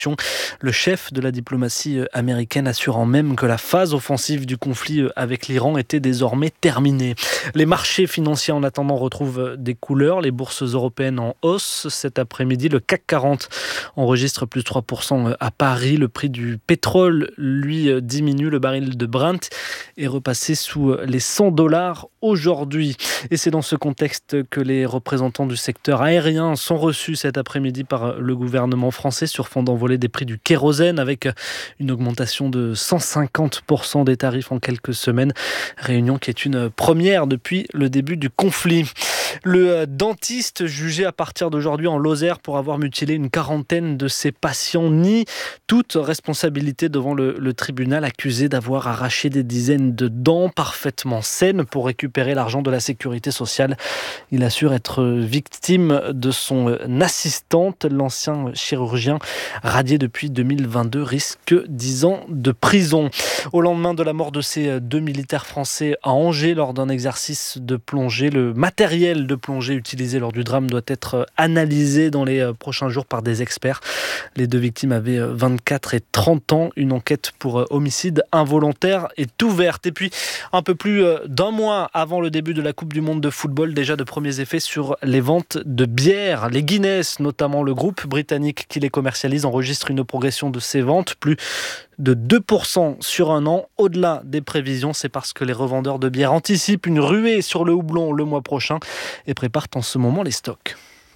Le chef de la diplomatie américaine assurant même que la phase offensive du conflit avec l'Iran était désormais terminée. Les marchés financiers en attendant retrouvent des couleurs. Les bourses européennes en hausse cet après-midi. Le CAC 40 enregistre plus 3% à Paris. Le prix du pétrole, lui, diminue. Le baril de Brent est repassé sous les $100 aujourd'hui. Et c'est dans ce contexte que les représentants du secteur aérien sont reçus cet après-midi par le gouvernement français sur fond d'envolée des prix du kérosène avec une augmentation de 150% des tarifs en quelques semaines. Réunion qui est une première depuis le début du conflit. Le dentiste jugé à partir d'aujourd'hui en Lozère pour avoir mutilé une quarantaine de ses patients nie toute responsabilité devant le tribunal, accusé d'avoir arraché des dizaines de dents parfaitement saines pour récupérer l'argent de la sécurité sociale. Il assure être victime de son assistante. L'ancien chirurgien radié depuis 2022 risque 10 ans de prison. Au lendemain de la mort de ces 2 militaires français à Angers lors d'un exercice de plongée, le matériel de plongée utilisé lors du drame doit être analysé dans les prochains jours par des experts. Les 2 victimes avaient 24 et 30 ans. Une enquête pour homicide involontaire est ouverte. Et puis, un peu plus d'un mois avant le début de la Coupe du Monde de football, déjà de premiers effets sur les ventes de bières. Les Guinness, notamment le groupe britannique qui les commercialise, enregistre une progression de ses ventes, plus de 2% sur un an. Au-delà des prévisions, c'est parce que les revendeurs de bières anticipent une ruée sur le houblon le mois prochain et préparent en ce moment les stocks.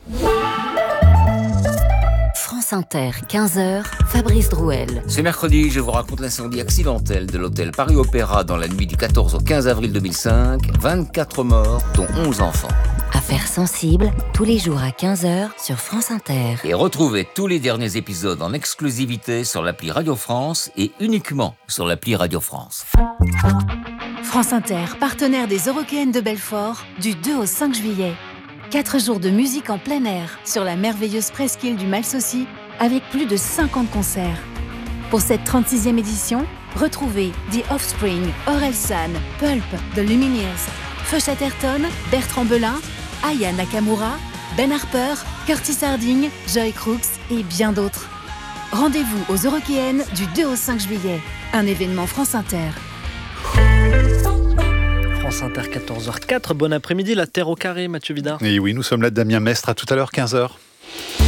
France Inter, 15h, Fabrice Drouel. Ce mercredi, je vous raconte l'incendie accidentel de l'hôtel Paris Opéra dans la nuit du 14 au 15 avril 2005. 24 morts, dont 11 enfants. Affaires sensibles, tous les jours à 15h sur France Inter. Et retrouvez tous les derniers épisodes en exclusivité sur l'appli Radio France et uniquement sur l'appli Radio France. France Inter, partenaire des Eurockéennes de Belfort, du 2 au 5 juillet. 4 jours de musique en plein air sur la merveilleuse presqu'île du Malsaucy avec plus de 50 concerts. Pour cette 36e édition, retrouvez The Offspring, Orelsan, Pulp, The Lumineers, Feu Chatterton, Bertrand Belin, Aya Nakamura, Ben Harper, Curtis Harding, Joy Crooks et bien d'autres. Rendez-vous aux Eurockéennes du 2 au 5 juillet. Un événement France Inter. France Inter, 14h04. Bon après-midi, la Terre au carré, Mathieu Vidard. Et oui, nous sommes là, Damien Mestre. À tout à l'heure, 15h.